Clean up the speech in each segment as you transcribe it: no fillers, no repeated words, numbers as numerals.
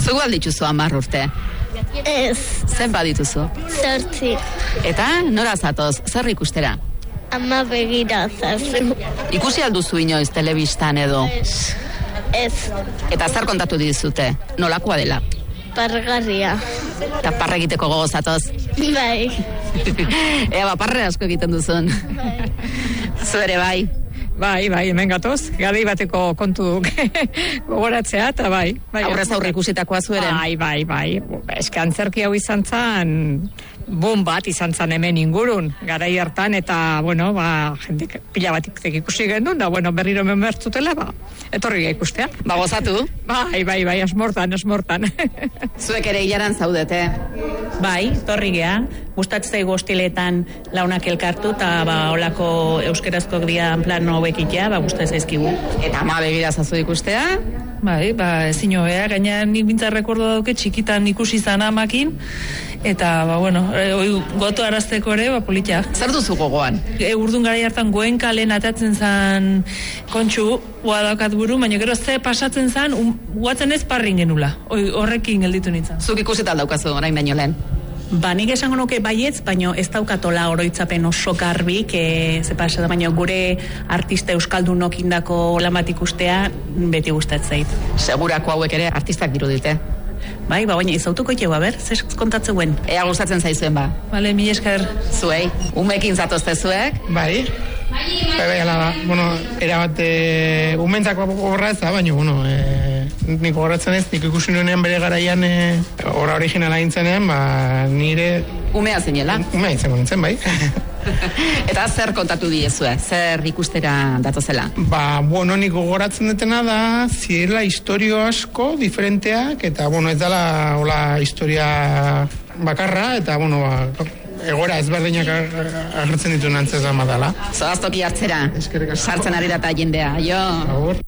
Zugu aldituzu 10 urte? Ez. Zenbat dituzu? 8. Eta nora zatoz, zer ikustera? Ama begira zazu. Ikusi alduzu inoiz telebistan edo? Ez. Eta zer kontatu dizute? Nolakoa dela? Pargarria. Eta parra egiteko gogozatoz? Bai. Ea, parre asko egiten duzun. Zu ere bai. Bai, hemen gatoz, garai bateko kontu gogoratzea, eta bai. Aurrez aurre ikusitakoa zu ere? Bai. Eske antzerki hau izan zan, boom bat izan zan hemen ingurun, garai hartan, eta, jende pila batik ikusi gendun, da, berriro hemen bertzutela, etorri ikustea. Gozatu? Bai, asmortan. Zuek ere hilaran zaudete? Bai, torri gea, gustatzen zaigu hostiletan launak elkartu, eta olako euskerazkoak dian plan hobekitea, gustatzen zaizkigu. Eta ama begira zazu ikustea? Bai, ezin hobea, gaina nik bintzat rekordo dauke txikitan ikusi zan amakin, eta, goto arazteko ere, politia. Zer duzu gogoan? Urdun garai hartan goen kalen atatzen zan kontxu, daukat buru, baina gero ze pasatzen zan, guatzen ez parrin genula, horrekin gelditu nintzen. Zuk ikusetan daukazu, orain daino lehen? Nik esango nuke baietz, baina ez daukatola oroitzapen oso garbik, ze pasa da, baina gure artista euskaldunok indako lan bat ikustea beti gustatzen zait. Segurako hauek ere artistak dirudite. Bai, baina izautuko itxeu, zer kontatzen? Ea gustatzen zaizuen ba. Bale, mila esker. Zuei, umekin zatozte zuek? Bai, ala, erabat umentzako gorratza, baina, nik gogoratzen ez, nik ikusi nuenean bere garaian obra originala gintzenean, nire... Umea zinela? Umea izango nintzen, bai. Eta zer kontatu diezue, zer ikustera datozela? Nik gogoratzen dutena da, zirela historio asko diferenteak, eta, ez dela, historia bakarra, eta, egora ezberdinak agertzen ditu nantzez ama dela. Zoaztoki hartzera, sartzen ari data jendea, jo. Agur.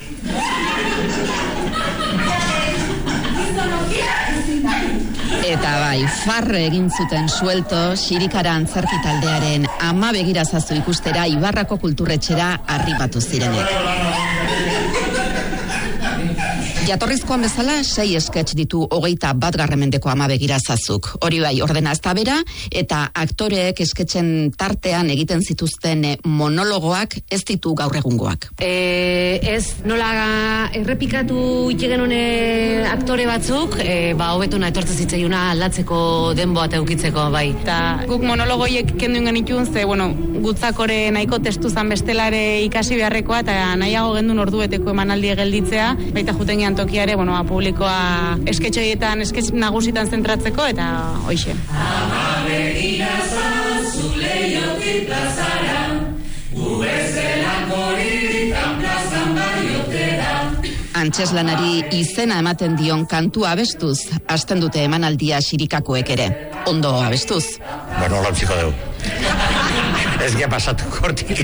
Eta bai, farre egin zuten suelto Xirikara antzerki taldearen ama begira zazu ikustera Ibarrako kulturretxera arribatu zirenek. Jatorrizkoan bezala, 6 sketch ditu 21. mendeko ama begira zazuk. Hori bai, ordena ez da bera, eta aktoreek sketchen tartean egiten zituzten monologoak ez ditu gaur egungoak. Ez nola errepikatu itxegenune aktore batzuk, hobetuna etortzen zitzaiuna aldatzeko denboa eta eukitzeko, bai. Eta guk monologoiek kendu ingen itun, ze, gutzakore nahiko testu zan bestelare ikasi beharrekoa, eta nahiago gendun ordueteko emanaldi gelditzea, baita juten tokiare, publikoa esketxoietan, esketx nagusitan zentratzeko, eta hoixe. Ama begira zazu leiotik plazara, gubezelako iritan plazan baiotera. Antzeslanari izena ematen dion kantua abestuz, hasten dute emanaldia Xirikakoek ere. Ondo abestuz. Lantziko dugu. Ez gia pasatu kortik.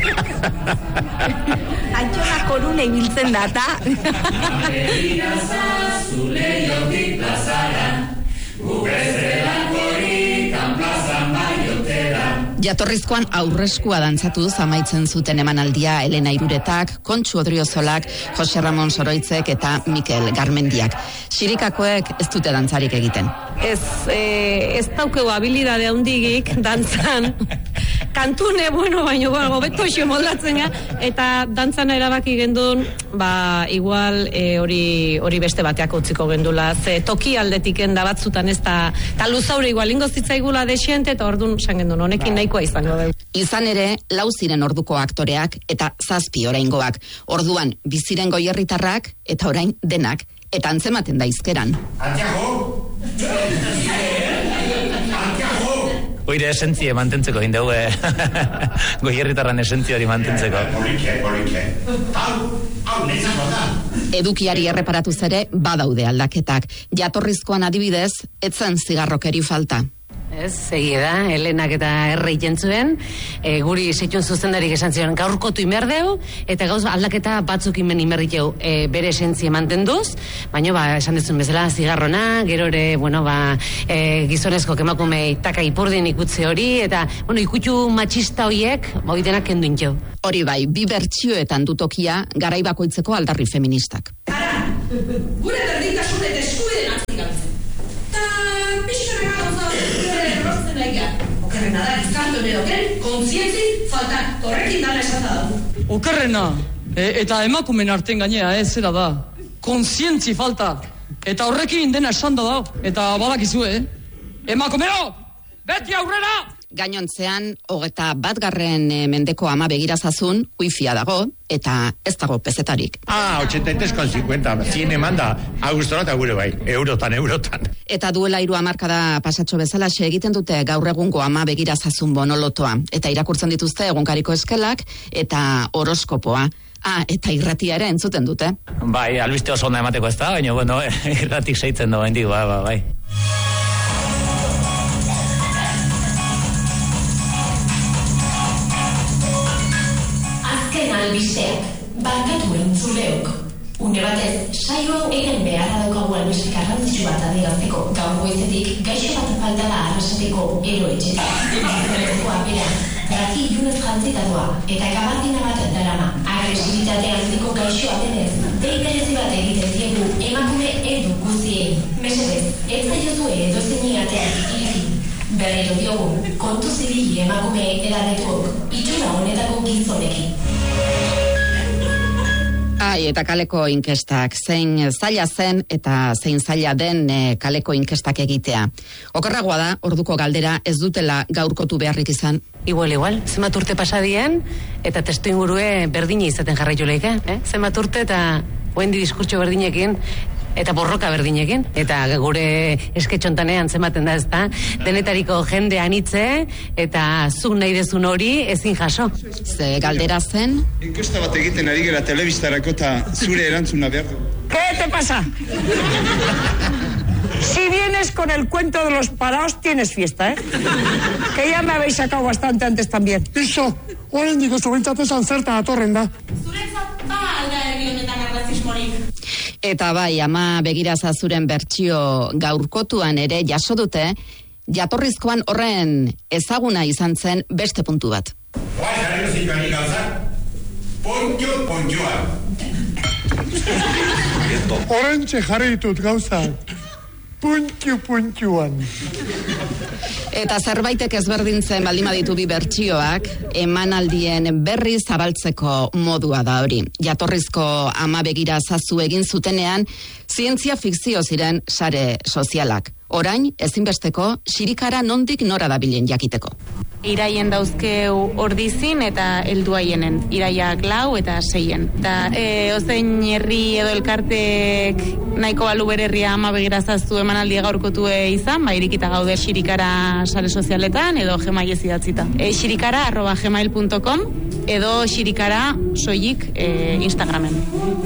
Antxona korune ibiltzen data. Begira zazu leiotik plazara, gubezelako iritan plazan baiotera. Jatorrizkoan aurreskua dantzatuz amaitzen zuten emanaldia Elena Iruretak, Kontxu Odriozolak, Jose Ramon Soroitzek eta Mikel Garmendiak. Xirikakoek ez dute dantzarik egiten. Ez daukegu habilidade handigik dantzan. Kantune, baina hobeto xo moldatzen ga, eta dantzan erabaki gendun, igual hori beste bateak utziko gendula. Ze toki aldetik enda batzutan ez da, eta luzaure igual ingo zitzaigula desiente, eta orduan san gendun, honekin nahikoa izango dugu. Izan ere, 4 ziren orduko aktoreak eta 7 oraingoak. Orduan, biziren goierritarrak eta orain denak, eta antzematen da izkeran. Oire esentzie mantentzeko indegu, goierritarran esentzio hori mantentzeko. Edukiari erreparatuz ere badaude aldaketak. Jatorrizkoan adibidez, etzen zigarrokeri falta. Ez, egia da, Helenak eta Erre jentzuen, guri seitun zuzendarik esan ziren gaurkotu inberdeu, eta gauz aldaketa batzuk inmen inberditeu bere esentzie mantenduz, baina esan dezun bezala zigarrona, gero ere, gizonezko kemakume taka ipurdin ikutze hori, eta, ikutu matxista horiek, denak kendu inteu. Hori bai, 2 bertsioetan dutokia garai bakoitzeko aldarri feministak. Gure berdintasun eta eskubideen atzik galtzen. okerrena da, gizarte honedoken, kontzientzi falta, horrekin dala esata dago. Okerrena, eta emakumen arten gainea, zera da, kontzientzi falta, eta horrekin dena esan da, eta badakizue, emakumero, beti aurrera! Gainontzean, 21. mendeko ama begirazazun, wifia dago, eta ez dago pezetarik. 83,50, 100 emanda, agustora eta gure bai, eurotan. Eta duela 3 hamarkada pasatxo bezalaxe egiten dute gaur egungo ama begirazazun bonolotoa, eta irakurtzen dituzte egunkariko eskelak, eta horoskopoa. Eta irratia ere entzuten dute. Bai, albiste oso onda emateko ez da, baina, bueno, irratik seitzen da, bai. Albisteak, barkatu entzuleok. Une batez, saio eren beharra daukagu albiste garrantzitsu bat adierazteko gaur goizetik gaixo bat faltala arrasateko eroetxetik. Bizarrekoa bera, raki junet jantzitatua eta gabardina bat darama. Agresibitate handiko gaixoa denez, deikarezi bat egiten diegu emakume edu guztiei. Mesedez, ez zaiozue edozein ateak ireki. Berriro diogu, kontu zibili emakume edadetuok, itxura honetako gizonekin. Eta kaleko inkestak, zein zaila zen eta zein zaila den kaleko inkestak egitea. Okerragoa da, orduko galdera ez dutela gaurkotu beharrik izan. Igual, zenbat urte pasadien, eta testu ingurue berdine izaten jarraituleik, Zenbat urte eta oendi diskurtso berdinekin, eta borroka berdinekin, eta gure esketxontanean zematen da ezta, denetariko jende anitze, eta zuk nahi dezun hori ezin jaso. Ze galdera zen? Inkesta bat egiten ari gara telebistarako eta zure erantzuna behar du. ¿Qué te pasa? Si vienes con el cuento de los paraos, tienes fiesta, Que ya me habéis sacado bastante antes también. Iso, oren diko zubiltzatzen zertan atorren da. Zuretzat alda herri honetan arrazismorik. Eta bai, ama begirazazuren bertsio gaurkotuan ere jaso dute, jatorrizkoan horren ezaguna izan zen beste puntu bat. Bai, jarriko zituan ikauza, pontxuan. Horrentxe jarri ditut gauzak, puntxuan. Eta zerbaitek ezberdintzen baldin baditu bi bertsioak, emanaldien berri zabaltzeko modua da hori. Jatorrizko ama begirazazu egin zutenean, zientzia fikzio ziren sare sozialak. Orain, ezinbesteko, xirikara nondik nora dabilen jakiteko. Iraien dauzkeu ordizin eta helduaienen. Iraiak 4 eta 6. Eta ozein herri edo elkartek nahiko balu bere herria ama begirazazu emanaldia gaurkotue izan, irikita gaude xirikara sare sozialetan edo Gmailez idatzita. Xirikara@gmail.com edo xirikara soilik Instagramen.